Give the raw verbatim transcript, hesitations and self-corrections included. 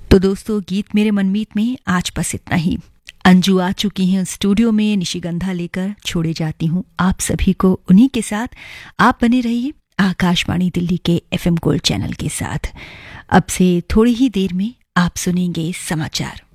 तो दोस्तों, गीत मेरे मनमीत में आज बस इतना ही। अंजू आ चुकी हैं स्टूडियो में निशिगंधा लेकर, छोड़े जाती हूँ आप सभी को उन्हीं के साथ। आप बने रहिए आकाशवाणी दिल्ली के एफएम गोल्ड चैनल के साथ। अब से थोड़ी ही देर में आप सुनेंगे समाचार।